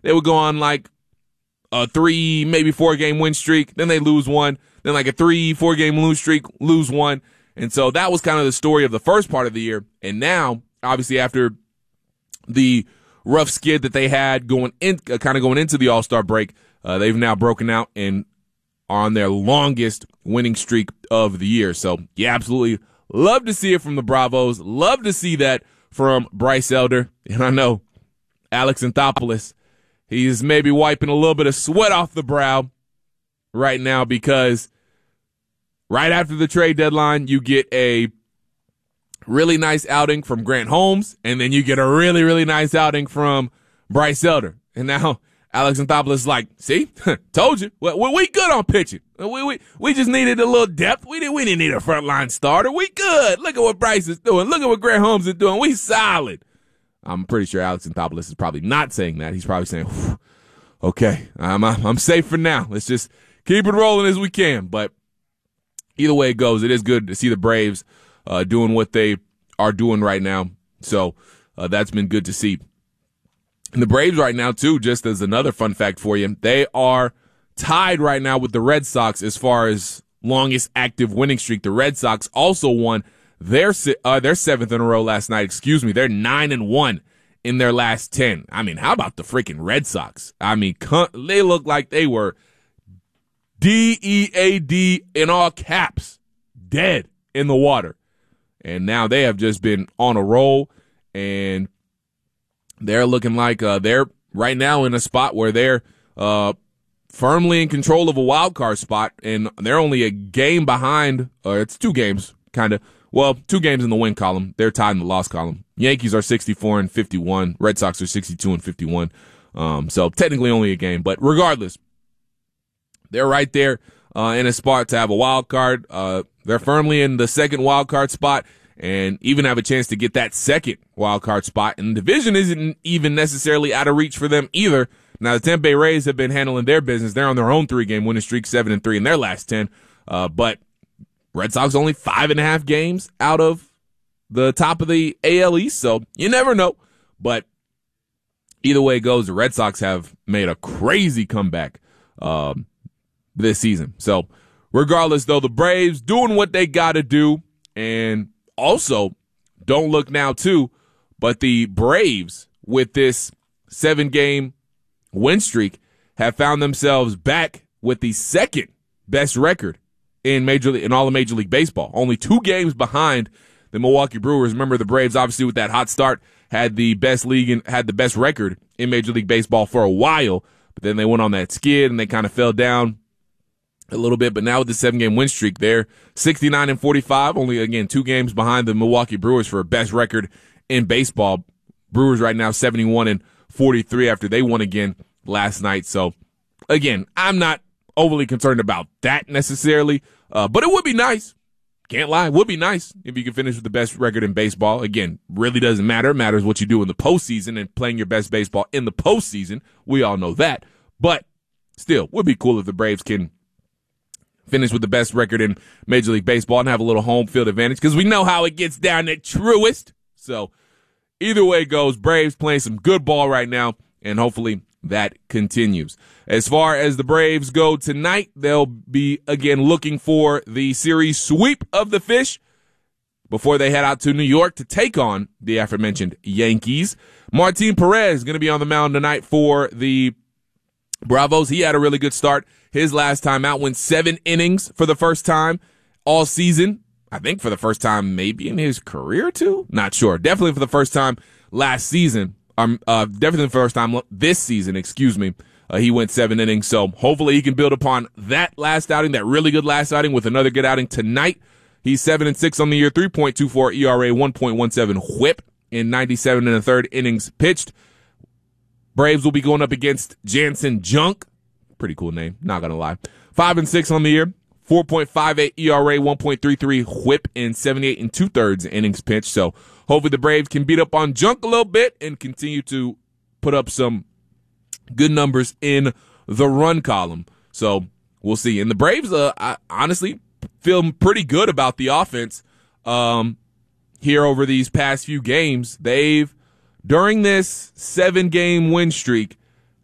they would go on like a 3, maybe 4-game win streak. Then they lose one. Then like a 3-4 game lose streak, lose one. And so that was kind of the story of the first part of the year. And now, obviously, after the rough skid that they had going into the All-Star break, they've now broken out and are on their longest winning streak of the year. So, yeah, absolutely love to see it from the Bravos. Love to see that from Bryce Elder. And I know Alex Anthopoulos, he's maybe wiping a little bit of sweat off the brow right now because right after the trade deadline, you get a really nice outing from Grant Holmes, and then you get a really, really nice outing from Bryce Elder. And now Alex Anthopoulos is like, see, told you. We good on pitching. We just needed a little depth. We didn't need a frontline starter. We good. Look at what Bryce is doing. Look at what Grant Holmes is doing. We solid. I'm pretty sure Alex Anthopoulos is probably not saying that. He's probably saying, okay, I'm safe for now. Let's just keep it rolling as we can. But either way it goes, it is good to see the Braves doing what they are doing right now. So that's been good to see. And the Braves right now, too, just as another fun fact for you, they are tied right now with the Red Sox as far as longest active winning streak. The Red Sox also won their 7th in a row last night. They're 9-1 in their last 10. I mean, how about the freaking Red Sox? I mean, they look like they were DEAD in all caps, dead in the water. And now they have just been on a roll, and they're looking like they're right now in a spot where they're firmly in control of a wild card spot, and they're only a game behind, or it's 2 games, kind of. Well, 2 games in the win column. They're tied in the loss column. Yankees are 64-51. Red Sox are 62-51. So technically only a game, but regardless, they're right there in a spot to have a wild card. They're firmly in the second wild card spot and even have a chance to get that second wild card spot. And the division isn't even necessarily out of reach for them either. Now, the Tampa Bay Rays have been handling their business. They're on their own 3-game winning streak, 7-3 in their last 10. But Red Sox only 5.5 games out of the top of the AL East, so you never know. But either way it goes, the Red Sox have made a crazy comeback this season. So regardless, though, the Braves doing what they got to do. And also, don't look now, too, but the Braves, with this 7-game win streak, have found themselves back with the second best record in all of Major League Baseball. Only 2 games behind the Milwaukee Brewers. Remember, the Braves, obviously, with that hot start, had the best record in Major League Baseball for a while, but then they went on that skid and they kind of fell down a little bit. But now with the 7-game win streak, they're 69-45, only, again, 2 games behind the Milwaukee Brewers for a best record in baseball. Brewers right now 71-43 after they won again last night. So, again, I'm not overly concerned about that necessarily, but it would be nice. Can't lie. It would be nice if you could finish with the best record in baseball. Again, really doesn't matter. It matters what you do in the postseason and playing your best baseball in the postseason. We all know that. But still, would be cool if the Braves can finish with the best record in Major League Baseball and have a little home field advantage, because we know how it gets down at Truist. So either way it goes, Braves playing some good ball right now, and hopefully that continues. As far as the Braves go tonight, they'll be, again, looking for the series sweep of the Fish before they head out to New York to take on the aforementioned Yankees. Martin Perez is going to be on the mound tonight for the Bravos. He had a really good start. His last time out went 7 innings for the first time all season. I think for the first time maybe in his career, too. Not sure. Definitely for the first time last season. Definitely the first time this season, he went 7 innings. So hopefully he can build upon that last outing, that really good last outing, with another good outing tonight. He's 7-6 on the year, 3.24 ERA, 1.17 whip in 97 1/3 innings pitched. Braves will be going up against Jansen Junk. Pretty cool name, not going to lie. 5-6 on the year, 4.58 ERA, 1.33 whip in 78 2/3 innings pitched. So hopefully the Braves can beat up on Junk a little bit and continue to put up some good numbers in the run column. So we'll see. And the Braves, I honestly feel pretty good about the offense here over these past few games. During this 7-game win streak,